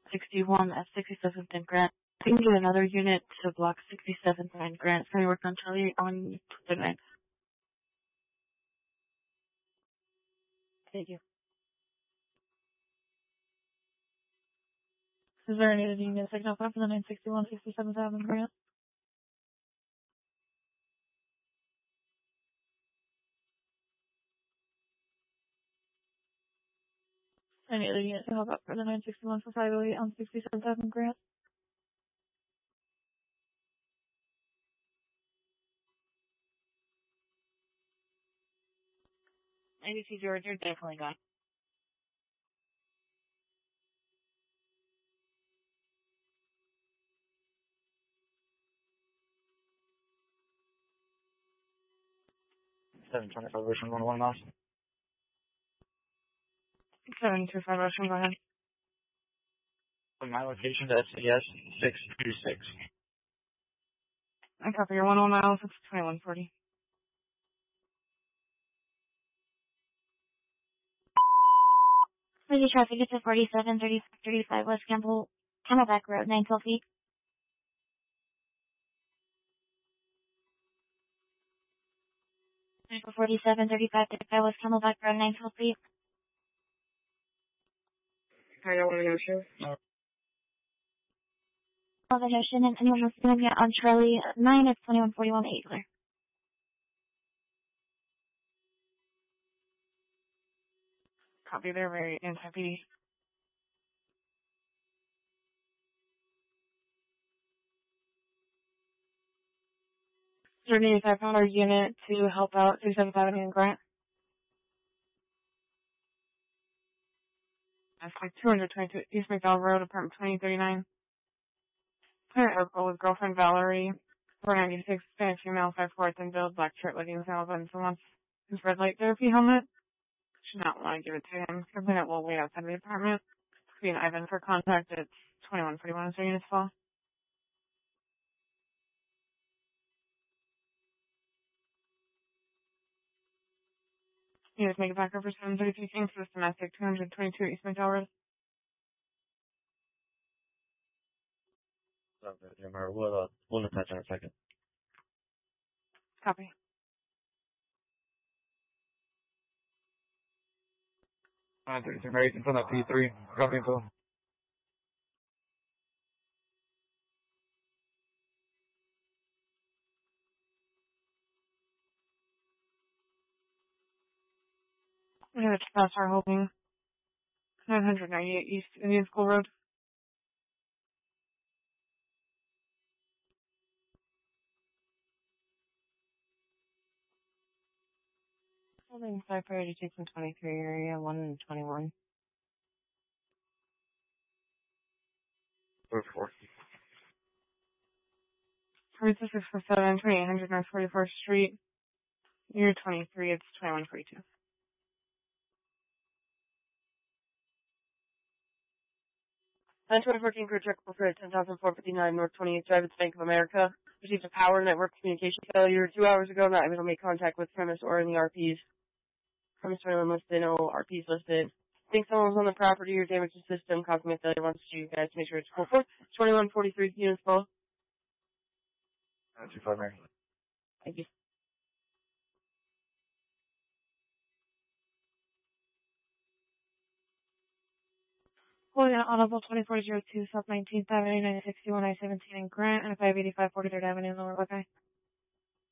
61 at 67th and Grant. I can get another unit to block 67th and Grant. Can we work on Charlie on the 9th? Thank you. Is there any other units I can help out for the 961, 67th Avenue Grant? Any other units to help out for the 961 for 508 on 67th Avenue Grant? ABC George, you're definitely gone. Ocean 101 miles. 725 Ocean, go ahead. From my location to SCS 626. I copy your 101 miles, it's 2140. City traffic, it's at 4735 West Camelback Road, 912 feet. 4735 West Camelback Road, 912 feet. I don't want to go, sure. Eleven Ocean, and anyone else going to get on Charlie 9, it's 2141 Aigler. Copy there, very anti-PD. Is there any I found our unit to help out 67th Avenue and Grant? That's like 222 East McDowell Road, apartment 2039. Parent Urkel with girlfriend Valerie, 496, Spanish female, 5'4", thin build, black shirt, leggings, and buttons, and wants his red light therapy helmet. Should not want to give it to him. Complainant will wait outside of the apartment. Queen Ivan for contact. It's 2141 is their unit's fall. Units make it back over 733 Kingston, domestic 222 East McDowell Road. We'll attach in a second. Copy. Mary, confirm that P3. Copy info. We have a pass our holding 998 East Indian School Road. Holding 5 priority 6 and 23 area 1 and 21. 4. 4647, 2800 North 44th Street. Year 23, it's 2142. On 2014 crew truck for 10,459 North 28th Drive, it's Bank of America. Received a power network communication failure 2 hours ago, not able to make contact with premise or any RPs. Premise or listed, no RPs listed. Think someone was on the property or damaged the system, causing a failure. Wants you guys to make sure it's 2143 units full. 25 Mary. Thank you. Holding on Audible 2402 South 19th Avenue, 961 I-17 in Grant, and 585 43rd Avenue in Lower Buckeye.